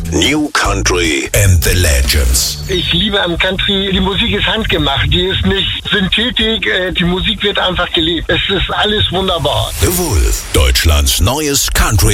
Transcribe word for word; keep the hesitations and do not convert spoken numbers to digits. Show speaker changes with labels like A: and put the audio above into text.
A: New Country and the Legends.
B: Ich liebe am Country, die Musik ist handgemacht, die ist nicht Synthetik, äh, die Musik wird einfach gelebt. Es ist alles wunderbar.
A: The Wolf, Deutschlands neues Country